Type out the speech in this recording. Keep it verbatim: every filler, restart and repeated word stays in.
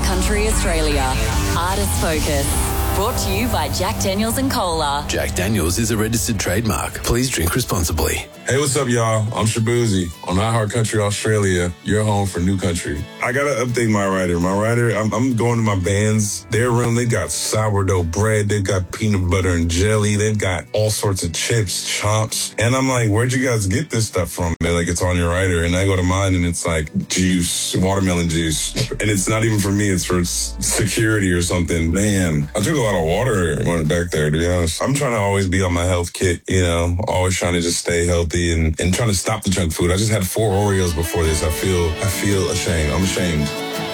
Country Australia. Artist Focus. Brought to you by Jack Daniels and Cola. Jack Daniels is a registered trademark. Please drink responsibly. Hey, what's up, y'all? I'm Shabuzi on iHeart Country Australia, your home for new country. I got to update my rider. My rider, I'm, I'm going to my bands. Their room, they got sourdough bread. They've got peanut butter and jelly. They've got all sorts of chips, chops. And I'm like, where'd you guys get this stuff from? They're like, it's on your rider. And I go to mine and it's like juice, watermelon juice. And it's not even for me. It's for security or something. Man, I took a lot of water when I went back there, to be honest. I'm trying to always be on my health kick, you know, always trying to just stay healthy and, and trying to stop the junk food. I just had four Oreos before this. I feel, I feel ashamed. I'm ashamed.